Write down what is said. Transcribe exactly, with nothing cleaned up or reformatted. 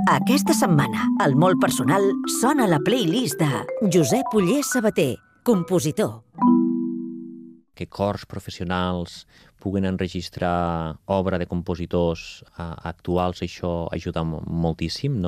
Aquesta setmana, al Molt Personal, sona la playlist de Josep Oller Sabater, compositor. Que cors professionals puguen enregistrar obra de compositors actuals, això ajuda moltíssim, no?